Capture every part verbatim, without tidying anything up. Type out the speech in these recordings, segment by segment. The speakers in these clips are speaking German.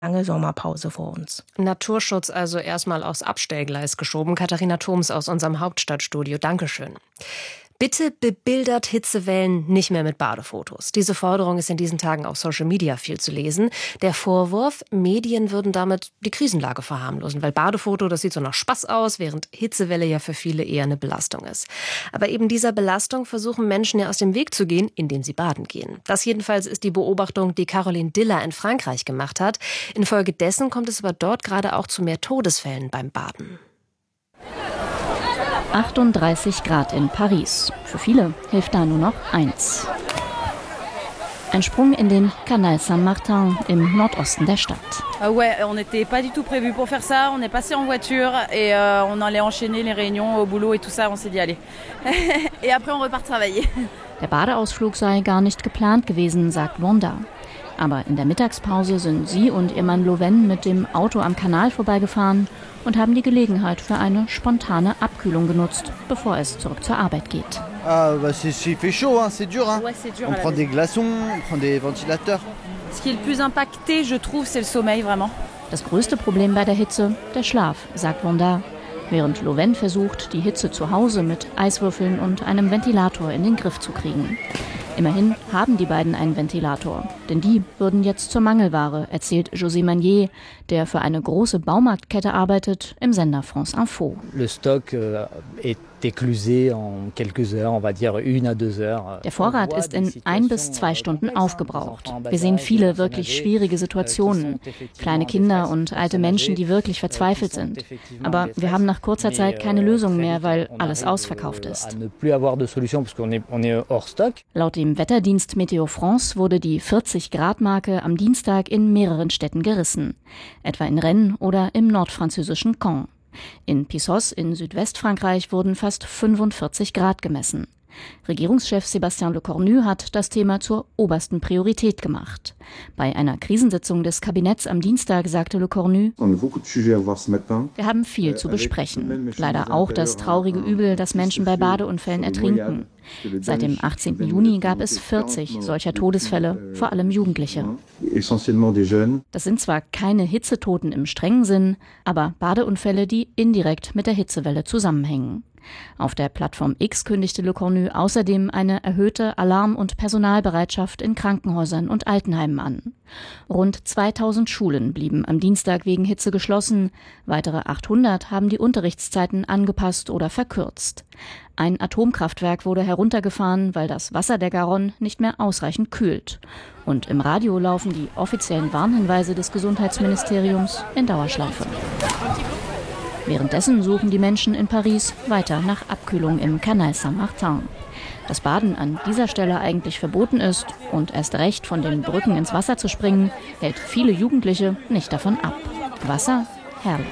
lange Sommerpause vor uns. Naturschutz also erstmal aufs Abstellgleis geschoben. Katharina Thoms aus unserem Hauptstadtstudio. Dankeschön. Bitte bebildert Hitzewellen nicht mehr mit Badefotos. Diese Forderung ist in diesen Tagen auf Social Media viel zu lesen. Der Vorwurf, Medien würden damit die Krisenlage verharmlosen, weil Badefoto, das sieht so nach Spaß aus, während Hitzewelle ja für viele eher eine Belastung ist. Aber eben dieser Belastung versuchen Menschen ja aus dem Weg zu gehen, indem sie baden gehen. Das jedenfalls ist die Beobachtung, die Caroline Diller in Frankreich gemacht hat. Infolgedessen kommt es aber dort gerade auch zu mehr Todesfällen beim Baden. achtunddreißig Grad in Paris. Für viele hilft da nur noch eins. Ein Sprung in den Canal Saint-Martin im Nordosten der Stadt. Ouais, on n'était pas du tout prévu pour faire ça. On est passé en voiture et euh, on allait enchaîner les réunions au boulot et tout ça. On s'est dit allez. Et après on repart travailler. Der Badeausflug sei gar nicht geplant gewesen, sagt Wanda. Aber in der Mittagspause sind sie und ihr Mann Loven mit dem Auto am Kanal vorbeigefahren und haben die Gelegenheit für eine spontane Abkühlung genutzt, bevor es zurück zur Arbeit geht. Ah, bah c'est, c'est fait chaud, hein, c'est dur, hein. Ouais, c'est dur. On prend des glaçons, on prend des ventilateurs. Ce qui est le plus impacté, je trouve, c'est le sommeil, vraiment. Das größte Problem bei der Hitze, der Schlaf, sagt Wanda, während Loven versucht, die Hitze zu Hause mit Eiswürfeln und einem Ventilator in den Griff zu kriegen. Immerhin haben die beiden einen Ventilator, denn die würden jetzt zur Mangelware, erzählt José Magnier, der für eine große Baumarktkette arbeitet, im Sender France Info. Le stock est éclusé en quelques heures, on va dire une à deux heures. Der Vorrat ist in ein bis zwei Stunden aufgebraucht. Wir sehen viele wirklich schwierige Situationen. Kleine Kinder und alte Menschen, die wirklich verzweifelt sind. Aber wir haben nach kurzer Zeit keine Lösung mehr, weil alles ausverkauft ist. Laut dem Wetterdienst Météo France wurde die vierzig-Grad-Marke am Dienstag in mehreren Städten gerissen. Etwa in Rennes oder im nordfranzösischen Caen. In Pissos in Südwestfrankreich wurden fast fünfundvierzig Grad gemessen. Regierungschef Sébastien Lecornu hat das Thema zur obersten Priorität gemacht. Bei einer Krisensitzung des Kabinetts am Dienstag sagte Lecornu: Wir haben viel zu besprechen. Leider auch das traurige Übel, dass Menschen bei Badeunfällen ertrinken. Seit dem achtzehnten Juni gab es vierzig solcher Todesfälle, vor allem Jugendliche. Das sind zwar keine Hitzetoten im strengen Sinn, aber Badeunfälle, die indirekt mit der Hitzewelle zusammenhängen. Auf der Plattform X kündigte Lecornu außerdem eine erhöhte Alarm- und Personalbereitschaft in Krankenhäusern und Altenheimen an. Rund zweitausend Schulen blieben am Dienstag wegen Hitze geschlossen. Weitere achthundert haben die Unterrichtszeiten angepasst oder verkürzt. Ein Atomkraftwerk wurde heruntergefahren, weil das Wasser der Garonne nicht mehr ausreichend kühlt. Und im Radio laufen die offiziellen Warnhinweise des Gesundheitsministeriums in Dauerschleife. Währenddessen suchen die Menschen in Paris weiter nach Abkühlung im Canal Saint-Martin. Dass Baden an dieser Stelle eigentlich verboten ist und erst recht von den Brücken ins Wasser zu springen, hält viele Jugendliche nicht davon ab. Wasser? Herrlich.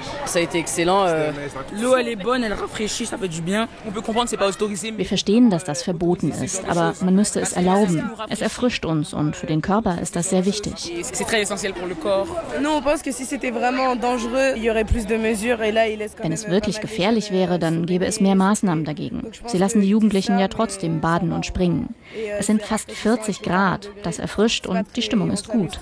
Wir verstehen, dass das verboten ist, aber man müsste es erlauben. Es erfrischt uns und für den Körper ist das sehr wichtig. Wenn es wirklich gefährlich wäre, dann gäbe es mehr Maßnahmen dagegen. Sie lassen die Jugendlichen ja trotzdem baden und springen. Es sind fast vierzig Grad, das erfrischt und die Stimmung ist gut.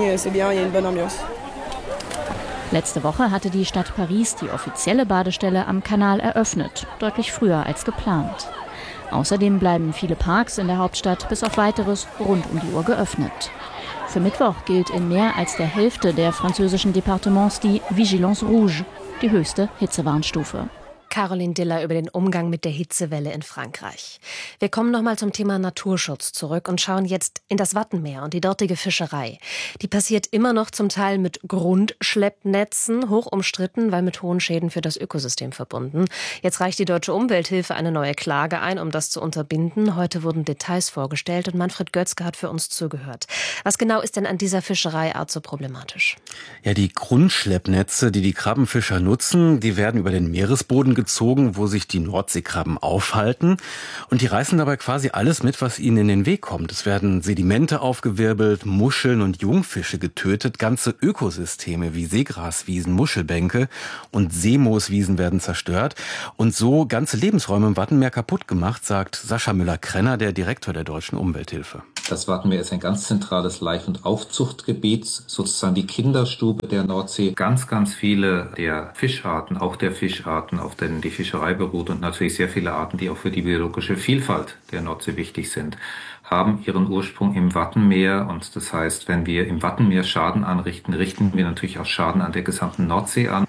Letzte Woche hatte die Stadt Paris die offizielle Badestelle am Kanal eröffnet, deutlich früher als geplant. Außerdem bleiben viele Parks in der Hauptstadt bis auf Weiteres rund um die Uhr geöffnet. Für Mittwoch gilt in mehr als der Hälfte der französischen Departements die Vigilance Rouge, die höchste Hitzewarnstufe. Caroline Diller über den Umgang mit der Hitzewelle in Frankreich. Wir kommen nochmal zum Thema Naturschutz zurück und schauen jetzt in das Wattenmeer und die dortige Fischerei. Die passiert immer noch zum Teil mit Grundschleppnetzen, hoch umstritten, weil mit hohen Schäden für das Ökosystem verbunden. Jetzt reicht die Deutsche Umwelthilfe eine neue Klage ein, um das zu unterbinden. Heute wurden Details vorgestellt und Manfred Götzke hat für uns zugehört. Was genau ist denn an dieser Fischereiart so problematisch? Ja, die Grundschleppnetze, die die Krabbenfischer nutzen, die werden über den Meeresboden gezogen, wo sich die Nordseekrabben aufhalten. Und die reißen dabei quasi alles mit, was ihnen in den Weg kommt. Es werden Sedimente aufgewirbelt, Muscheln und Jungfische getötet, ganze Ökosysteme wie Seegraswiesen, Muschelbänke und Seemooswiesen werden zerstört. Und so ganze Lebensräume im Wattenmeer kaputt gemacht, sagt Sascha Müller-Krenner, der Direktor der Deutschen Umwelthilfe. Das Wattenmeer ist ein ganz zentrales Laich- und Aufzuchtgebiet, sozusagen die Kinderstube der Nordsee. Ganz, ganz viele der Fischarten, auch der Fischarten, auf denen die Fischerei beruht und natürlich sehr viele Arten, die auch für die biologische Vielfalt der Nordsee wichtig sind, haben ihren Ursprung im Wattenmeer. Und das heißt, wenn wir im Wattenmeer Schaden anrichten, richten wir natürlich auch Schaden an der gesamten Nordsee an.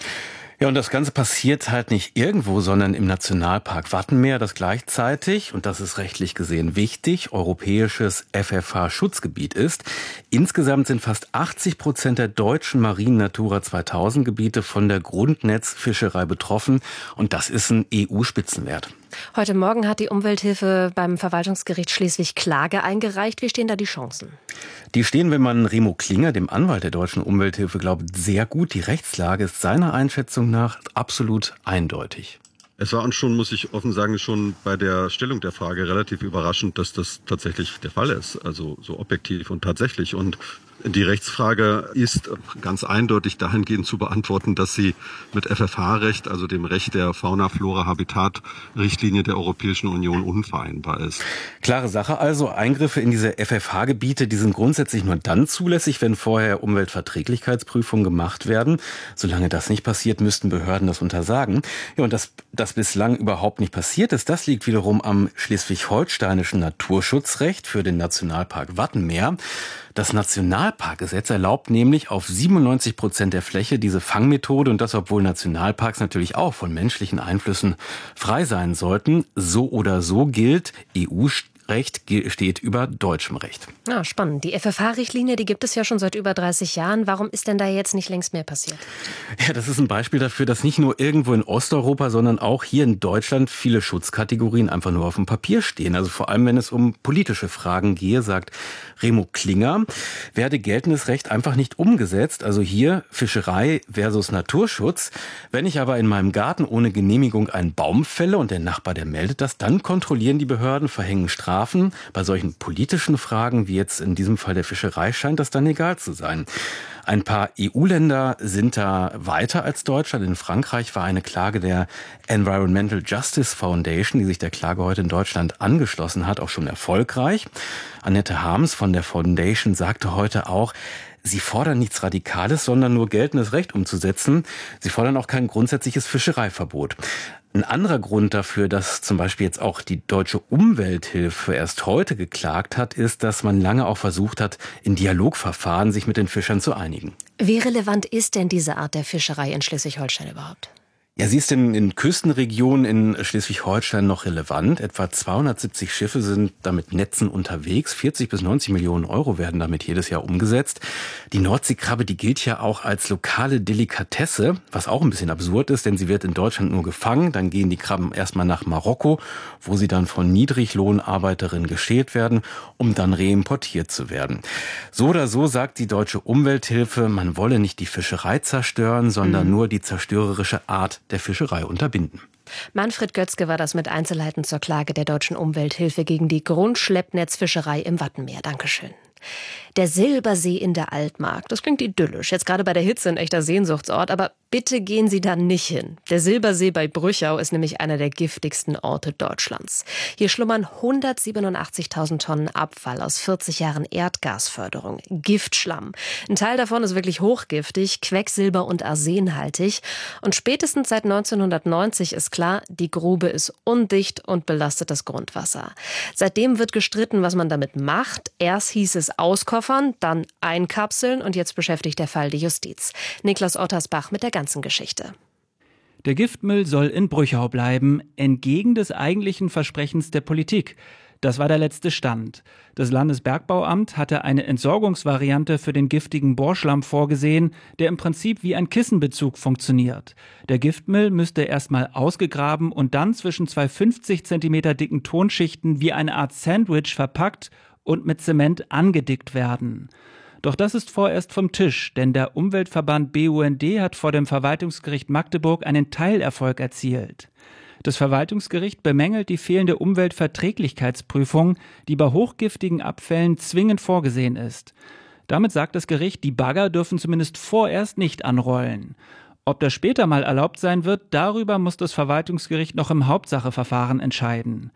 Ja, und das Ganze passiert halt nicht irgendwo, sondern im Nationalpark Wattenmeer, das gleichzeitig, und das ist rechtlich gesehen wichtig, europäisches F F H-Schutzgebiet ist. Insgesamt sind fast achtzig Prozent der deutschen marinen Natura zweitausend Gebiete von der Grundnetzfischerei betroffen. Und das ist ein E U-Spitzenwert. Heute Morgen hat die Umwelthilfe beim Verwaltungsgericht Schleswig Klage eingereicht. Wie stehen da die Chancen? Die stehen, wenn man Remo Klinger, dem Anwalt der Deutschen Umwelthilfe, glaubt, sehr gut. Die Rechtslage ist seiner Einschätzung nach absolut eindeutig. Es war uns schon, muss ich offen sagen, schon bei der Stellung der Frage relativ überraschend, dass das tatsächlich der Fall ist. Also so objektiv und tatsächlich. Und die Rechtsfrage ist ganz eindeutig dahingehend zu beantworten, dass sie mit F F H-Recht, also dem Recht der Fauna-Flora-Habitat-Richtlinie der Europäischen Union, unvereinbar ist. Klare Sache also, Eingriffe in diese F F H-Gebiete, die sind grundsätzlich nur dann zulässig, wenn vorher Umweltverträglichkeitsprüfungen gemacht werden. Solange das nicht passiert, müssten Behörden das untersagen. Ja, und dass das bislang überhaupt nicht passiert ist, das liegt wiederum am schleswig-holsteinischen Naturschutzrecht für den Nationalpark Wattenmeer. Das Nationalparkgesetz erlaubt nämlich auf siebenundneunzig Prozent der Fläche diese Fangmethode, und das, obwohl Nationalparks natürlich auch von menschlichen Einflüssen frei sein sollten. So oder so gilt, E U-Recht steht über deutschem Recht. Ja, spannend. Die F F H-Richtlinie, die gibt es ja schon seit über dreißig Jahren. Warum ist denn da jetzt nicht längst mehr passiert? Ja, das ist ein Beispiel dafür, dass nicht nur irgendwo in Osteuropa, sondern auch hier in Deutschland viele Schutzkategorien einfach nur auf dem Papier stehen. Also vor allem, wenn es um politische Fragen gehe, sagt Remo Klinger, werde geltendes Recht einfach nicht umgesetzt. Also hier Fischerei versus Naturschutz. Wenn ich aber in meinem Garten ohne Genehmigung einen Baum fälle und der Nachbar, der meldet das, dann kontrollieren die Behörden, verhängen Strafen. Bei solchen politischen Fragen, wie jetzt in diesem Fall der Fischerei, scheint das dann egal zu sein. Ein paar E U-Länder sind da weiter als Deutschland. In Frankreich war eine Klage der Environmental Justice Foundation, die sich der Klage heute in Deutschland angeschlossen hat, auch schon erfolgreich. Annette Harms von der Foundation sagte heute auch, sie fordern nichts Radikales, sondern nur geltendes Recht umzusetzen. Sie fordern auch kein grundsätzliches Fischereiverbot. Ein anderer Grund dafür, dass zum Beispiel jetzt auch die Deutsche Umwelthilfe erst heute geklagt hat, ist, dass man lange auch versucht hat, in Dialogverfahren sich mit den Fischern zu einigen. Wie relevant ist denn diese Art der Fischerei in Schleswig-Holstein überhaupt? Ja, sie ist in, in Küstenregionen in Schleswig-Holstein noch relevant. Etwa zweihundertsiebzig Schiffe sind da mit Netzen unterwegs. vierzig bis neunzig Millionen Euro werden damit jedes Jahr umgesetzt. Die Nordseekrabbe, die gilt ja auch als lokale Delikatesse, was auch ein bisschen absurd ist, denn sie wird in Deutschland nur gefangen. Dann gehen die Krabben erstmal nach Marokko, wo sie dann von Niedriglohnarbeiterinnen geschält werden, um dann reimportiert zu werden. So oder so sagt die Deutsche Umwelthilfe, man wolle nicht die Fischerei zerstören, sondern mhm. nur die zerstörerische Art der Fischerei unterbinden. Manfred Götzke war das mit Einzelheiten zur Klage der Deutschen Umwelthilfe gegen die Grundschleppnetzfischerei im Wattenmeer. Dankeschön. Der Silbersee in der Altmark, das klingt idyllisch, jetzt gerade bei der Hitze ein echter Sehnsuchtsort, aber bitte gehen Sie da nicht hin. Der Silbersee bei Brüchau ist nämlich einer der giftigsten Orte Deutschlands. Hier schlummern hundertsiebenundachtzigtausend Tonnen Abfall aus vierzig Jahren Erdgasförderung, Giftschlamm. Ein Teil davon ist wirklich hochgiftig, Quecksilber- und arsenhaltig. Und spätestens seit neunzehnhundertneunzig ist klar, die Grube ist undicht und belastet das Grundwasser. Seitdem wird gestritten, was man damit macht. Erst hieß es auskoffern, dann einkapseln und jetzt beschäftigt der Fall die Justiz. Niklas Ottersbach mit der ganzen Geschichte. Der Giftmüll soll in Brüchau bleiben, entgegen des eigentlichen Versprechens der Politik. Das war der letzte Stand. Das Landesbergbauamt hatte eine Entsorgungsvariante für den giftigen Bohrschlamm vorgesehen, der im Prinzip wie ein Kissenbezug funktioniert. Der Giftmüll müsste erstmal ausgegraben und dann zwischen zwei fünfzig Zentimeter dicken Tonschichten wie eine Art Sandwich verpackt und mit Zement angedickt werden. Doch das ist vorerst vom Tisch, denn der Umweltverband B U N D hat vor dem Verwaltungsgericht Magdeburg einen Teilerfolg erzielt. Das Verwaltungsgericht bemängelt die fehlende Umweltverträglichkeitsprüfung, die bei hochgiftigen Abfällen zwingend vorgesehen ist. Damit sagt das Gericht, die Bagger dürfen zumindest vorerst nicht anrollen. Ob das später mal erlaubt sein wird, darüber muss das Verwaltungsgericht noch im Hauptsacheverfahren entscheiden.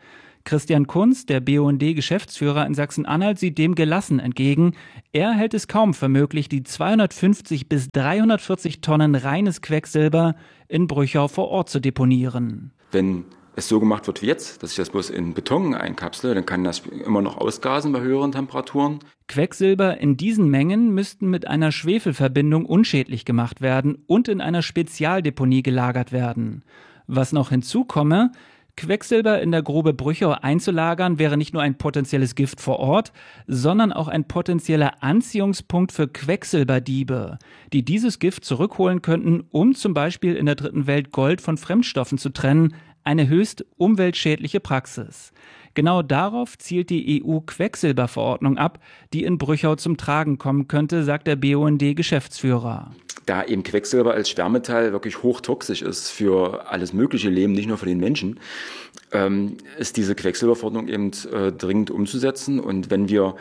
Christian Kunz, der B U N D-Geschäftsführer in Sachsen-Anhalt, sieht dem gelassen entgegen. Er hält es kaum für möglich, die zweihundertfünfzig bis dreihundertvierzig Tonnen reines Quecksilber in Brüchau vor Ort zu deponieren. Wenn es so gemacht wird wie jetzt, dass ich das bloß in Beton einkapsle, dann kann das immer noch ausgasen bei höheren Temperaturen. Quecksilber in diesen Mengen müssten mit einer Schwefelverbindung unschädlich gemacht werden und in einer Spezialdeponie gelagert werden. Was noch hinzukomme, Quecksilber in der Grube Brüchau einzulagern wäre nicht nur ein potenzielles Gift vor Ort, sondern auch ein potenzieller Anziehungspunkt für Quecksilberdiebe, die dieses Gift zurückholen könnten, um zum Beispiel in der dritten Welt Gold von Fremdstoffen zu trennen, eine höchst umweltschädliche Praxis. Genau darauf zielt die E U-Quecksilberverordnung ab, die in Brüchau zum Tragen kommen könnte, sagt der B U N D-Geschäftsführer. Da eben Quecksilber als Schwermetall wirklich hochtoxisch ist für alles mögliche Leben, nicht nur für den Menschen, ähm, ist diese Quecksilberverordnung eben äh, dringend umzusetzen. Und wenn wir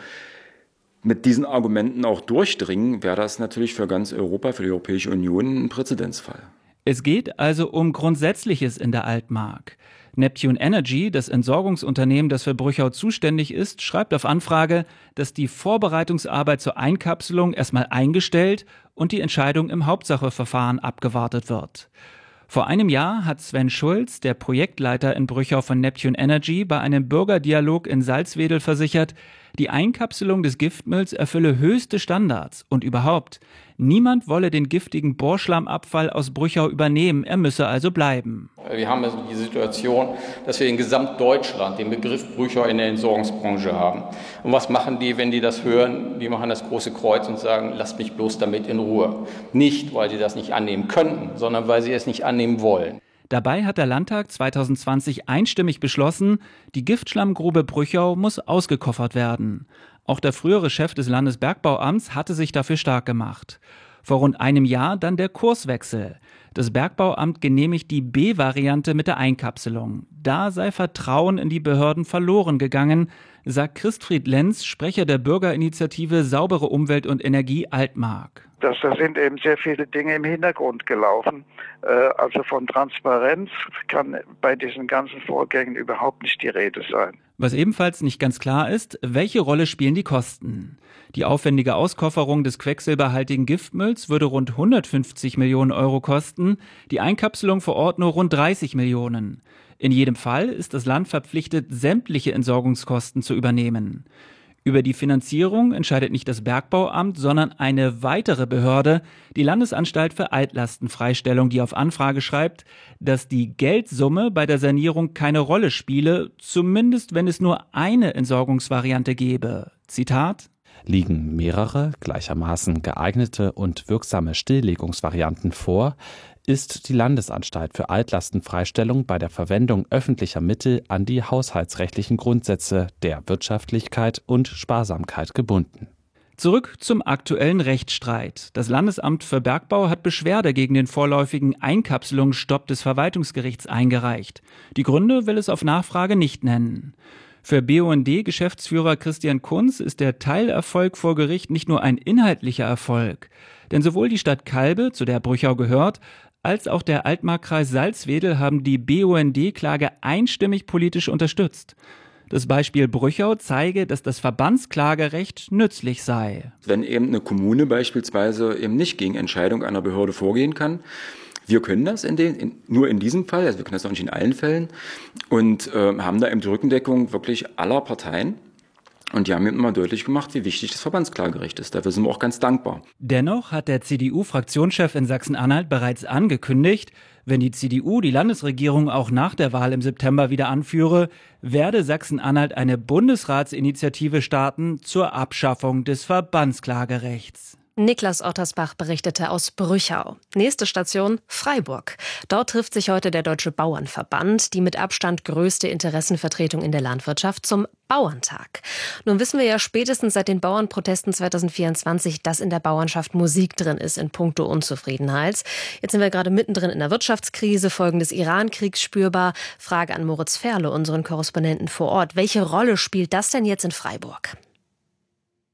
mit diesen Argumenten auch durchdringen, wäre das natürlich für ganz Europa, für die Europäische Union ein Präzedenzfall. Es geht also um Grundsätzliches in der Altmark. Neptune Energy, das Entsorgungsunternehmen, das für Brüchau zuständig ist, schreibt auf Anfrage, dass die Vorbereitungsarbeit zur Einkapselung erstmal eingestellt und die Entscheidung im Hauptsacheverfahren abgewartet wird. Vor einem Jahr hat Sven Schulz, der Projektleiter in Brüchau von Neptune Energy, bei einem Bürgerdialog in Salzwedel versichert, die Einkapselung des Giftmülls erfülle höchste Standards und überhaupt, niemand wolle den giftigen Bohrschlammabfall aus Brüchau übernehmen, er müsse also bleiben. Wir haben also die Situation, dass wir in Gesamtdeutschland den Begriff Brüchau in der Entsorgungsbranche haben. Und was machen die, wenn die das hören? Die machen das große Kreuz und sagen, lasst mich bloß damit in Ruhe. Nicht, weil sie das nicht annehmen könnten, sondern weil sie es nicht annehmen wollen. Dabei hat der Landtag zwanzig zwanzig einstimmig beschlossen, die Giftschlammgrube Brüchau muss ausgekoffert werden. Auch der frühere Chef des Landesbergbauamts hatte sich dafür stark gemacht. Vor rund einem Jahr dann der Kurswechsel. Das Bergbauamt genehmigt die B-Variante mit der Einkapselung. Da sei Vertrauen in die Behörden verloren gegangen, sagt Christfried Lenz, Sprecher der Bürgerinitiative Saubere Umwelt und Energie Altmark. Das, da sind eben sehr viele Dinge im Hintergrund gelaufen. Äh, also von Transparenz kann bei diesen ganzen Vorgängen überhaupt nicht die Rede sein. Was ebenfalls nicht ganz klar ist, welche Rolle spielen die Kosten? Die aufwendige Auskofferung des quecksilberhaltigen Giftmülls würde rund hundertfünfzig Millionen Euro kosten, die Einkapselung vor Ort nur rund dreißig Millionen. In jedem Fall ist das Land verpflichtet, sämtliche Entsorgungskosten zu übernehmen. Über die Finanzierung entscheidet nicht das Bergbauamt, sondern eine weitere Behörde, die Landesanstalt für Altlastenfreistellung, die auf Anfrage schreibt, dass die Geldsumme bei der Sanierung keine Rolle spiele, zumindest wenn es nur eine Entsorgungsvariante gäbe. Zitat: Liegen mehrere gleichermaßen geeignete und wirksame Stilllegungsvarianten vor, ist die Landesanstalt für Altlastenfreistellung bei der Verwendung öffentlicher Mittel an die haushaltsrechtlichen Grundsätze der Wirtschaftlichkeit und Sparsamkeit gebunden. Zurück zum aktuellen Rechtsstreit. Das Landesamt für Bergbau hat Beschwerde gegen den vorläufigen Einkapselungsstopp des Verwaltungsgerichts eingereicht. Die Gründe will es auf Nachfrage nicht nennen. Für B U N D-Geschäftsführer Christian Kunz ist der Teilerfolg vor Gericht nicht nur ein inhaltlicher Erfolg. Denn sowohl die Stadt Calbe, zu der Brüchau gehört, als auch der Altmarkkreis Salzwedel haben die B U N D-Klage einstimmig politisch unterstützt. Das Beispiel Brüchau zeige, dass das Verbandsklagerecht nützlich sei. Wenn eben eine Kommune beispielsweise eben nicht gegen Entscheidung einer Behörde vorgehen kann, wir können das in den, in, nur in diesem Fall, also wir können das auch nicht in allen Fällen und äh, haben da eben die Rückendeckung wirklich aller Parteien. Und die haben eben immer deutlich gemacht, wie wichtig das Verbandsklagerecht ist. Dafür sind wir auch ganz dankbar. Dennoch hat der C D U-Fraktionschef in Sachsen-Anhalt bereits angekündigt, wenn die C D U die Landesregierung auch nach der Wahl im September wieder anführe, werde Sachsen-Anhalt eine Bundesratsinitiative starten zur Abschaffung des Verbandsklagerechts. Niklas Ottersbach berichtete aus Brüchau. Nächste Station Freiburg. Dort trifft sich heute der Deutsche Bauernverband, die mit Abstand größte Interessenvertretung in der Landwirtschaft, zum Bauerntag. Nun wissen wir ja spätestens seit den Bauernprotesten zwanzig vierundzwanzig, dass in der Bauernschaft Musik drin ist in puncto Unzufriedenheit. Jetzt sind wir gerade mittendrin in der Wirtschaftskrise, Folgen des Iran-Kriegs spürbar. Frage an Moritz Ferle, unseren Korrespondenten vor Ort. Welche Rolle spielt das denn jetzt in Freiburg?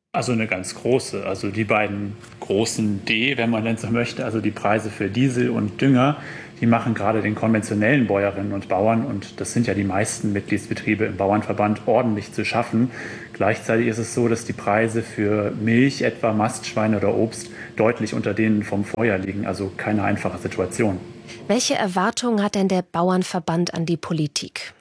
Also eine ganz große. Also die beiden großen D, wenn man denn so möchte, also die Preise für Diesel und Dünger, die machen gerade den konventionellen Bäuerinnen und Bauern, und das sind ja die meisten Mitgliedsbetriebe im Bauernverband, ordentlich zu schaffen. Gleichzeitig ist es so, dass die Preise für Milch, etwa Mastschweine oder Obst, deutlich unter denen vom Vorjahr liegen. Also keine einfache Situation. Welche Erwartungen hat denn der Bauernverband an die Politik?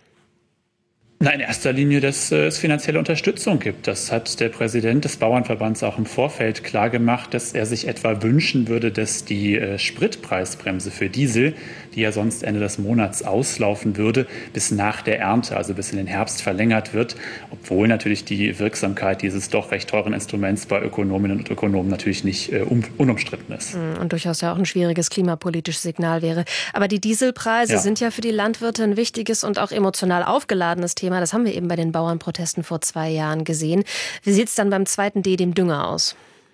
Na, in erster Linie, dass es finanzielle Unterstützung gibt. Das hat der Präsident des Bauernverbands auch im Vorfeld klargemacht, dass er sich etwa wünschen würde, dass die äh, Spritpreisbremse für Diesel, die ja sonst Ende des Monats auslaufen würde, bis nach der Ernte, also bis in den Herbst verlängert wird, obwohl natürlich die Wirksamkeit dieses doch recht teuren Instruments bei Ökonominnen und Ökonomen natürlich nicht äh, un- unumstritten ist. Und durchaus ja auch ein schwieriges klimapolitisches Signal wäre. Aber die Dieselpreise Ja. sind ja für die Landwirte ein wichtiges und auch emotional aufgeladenes Thema. Das haben wir eben bei den Bauernprotesten vor zwei Jahren gesehen. Wie sieht es dann beim zweiten D, dem Dünger, aus?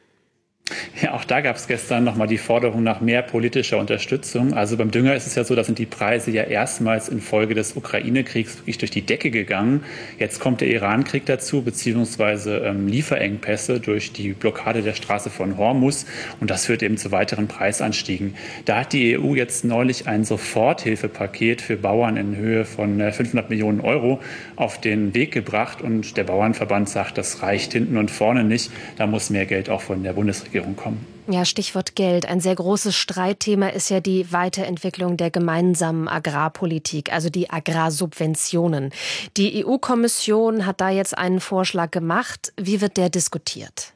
Ja, auch da gab es gestern nochmal die Forderung nach mehr politischer Unterstützung. Also beim Dünger ist es ja so, da sind die Preise ja erstmals infolge des Ukraine-Kriegs wirklich durch die Decke gegangen. Jetzt kommt der Iran-Krieg dazu, beziehungsweise ähm, Lieferengpässe durch die Blockade der Straße von Hormuz. Und das führt eben zu weiteren Preisanstiegen. Da hat die E U jetzt neulich ein Soforthilfepaket für Bauern in Höhe von äh, fünfhundert Millionen Euro auf den Weg gebracht. Und der Bauernverband sagt, das reicht hinten und vorne nicht. Da muss mehr Geld auch von der Bundesregierung kommen. Ja, Stichwort Geld. Ein sehr großes Streitthema ist ja die Weiterentwicklung der gemeinsamen Agrarpolitik, also die Agrarsubventionen. Die E U-Kommission hat da jetzt einen Vorschlag gemacht. Wie wird der diskutiert?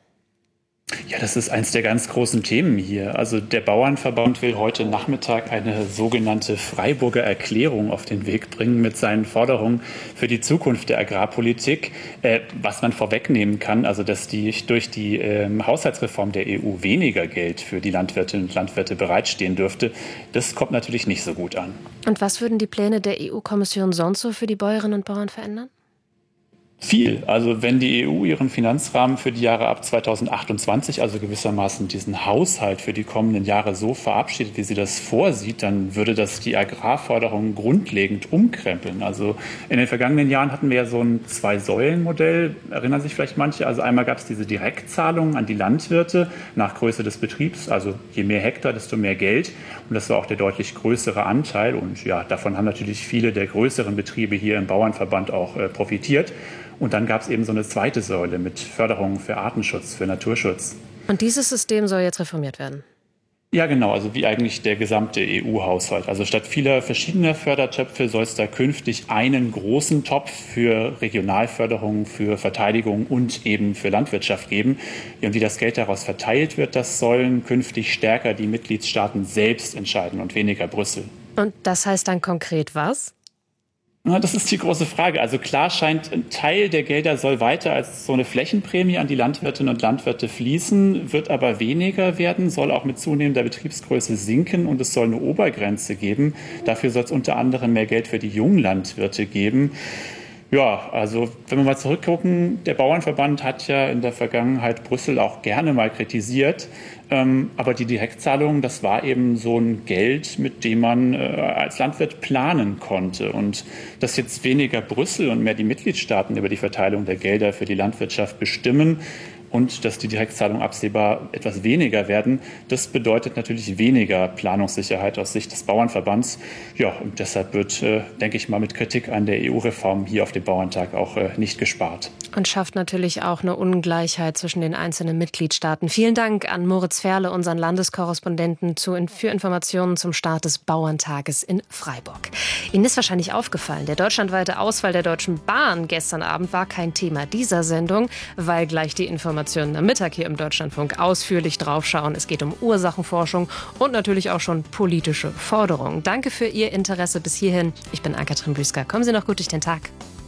Ja, das ist eins der ganz großen Themen hier. Also der Bauernverband will heute Nachmittag eine sogenannte Freiburger Erklärung auf den Weg bringen mit seinen Forderungen für die Zukunft der Agrarpolitik. Äh, was man vorwegnehmen kann, also dass die durch die äh, Haushaltsreform der E U weniger Geld für die Landwirtinnen und Landwirte bereitstehen dürfte, das kommt natürlich nicht so gut an. Und was würden die Pläne der E U-Kommission sonst so für die Bäuerinnen und Bauern verändern? Viel. Also wenn die E U ihren Finanzrahmen für die Jahre ab zweitausendachtundzwanzig, also gewissermaßen diesen Haushalt für die kommenden Jahre so verabschiedet, wie sie das vorsieht, dann würde das die Agrarförderung grundlegend umkrempeln. Also in den vergangenen Jahren hatten wir ja so ein Zwei-Säulen-Modell, erinnern sich vielleicht manche. Also einmal gab es diese Direktzahlungen an die Landwirte nach Größe des Betriebs, also je mehr Hektar, desto mehr Geld. Und das war auch der deutlich größere Anteil. Und ja, davon haben natürlich viele der größeren Betriebe hier im Bauernverband auch äh, profitiert. Und dann gab es eben so eine zweite Säule mit Förderung für Artenschutz, für Naturschutz. Und dieses System soll jetzt reformiert werden? Ja, genau, also wie eigentlich der gesamte E U-Haushalt. Also statt vieler verschiedener Fördertöpfe soll es da künftig einen großen Topf für Regionalförderung, für Verteidigung und eben für Landwirtschaft geben. Und wie das Geld daraus verteilt wird, das sollen künftig stärker die Mitgliedstaaten selbst entscheiden und weniger Brüssel. Und das heißt dann konkret was? Na, das ist die große Frage. Also klar scheint, ein Teil der Gelder soll weiter als so eine Flächenprämie an die Landwirtinnen und Landwirte fließen, wird aber weniger werden, soll auch mit zunehmender Betriebsgröße sinken und es soll eine Obergrenze geben. Dafür soll es unter anderem mehr Geld für die jungen Landwirte geben. Ja, also wenn wir mal zurückgucken, der Bauernverband hat ja in der Vergangenheit Brüssel auch gerne mal kritisiert. Ähm, aber die Direktzahlung, das war eben so ein Geld, mit dem man äh, als Landwirt planen konnte. Und dass jetzt weniger Brüssel und mehr die Mitgliedstaaten über die Verteilung der Gelder für die Landwirtschaft bestimmen, und dass die Direktzahlungen absehbar etwas weniger werden, das bedeutet natürlich weniger Planungssicherheit aus Sicht des Bauernverbands. Ja, und deshalb wird, äh, denke ich mal, mit Kritik an der E U-Reform hier auf dem Bauerntag auch äh, nicht gespart. Und schafft natürlich auch eine Ungleichheit zwischen den einzelnen Mitgliedstaaten. Vielen Dank an Moritz Ferle, unseren Landeskorrespondenten, zu, für Informationen zum Start des Bauerntages in Freiburg. Ihnen ist wahrscheinlich aufgefallen, der deutschlandweite Ausfall der Deutschen Bahn gestern Abend war kein Thema dieser Sendung, weil gleich die Informationen am Mittag hier im Deutschlandfunk ausführlich draufschauen. Es geht um Ursachenforschung und natürlich auch schon politische Forderungen. Danke für Ihr Interesse bis hierhin. Ich bin Ann-Kathrin Büsker. Kommen Sie noch gut durch den Tag.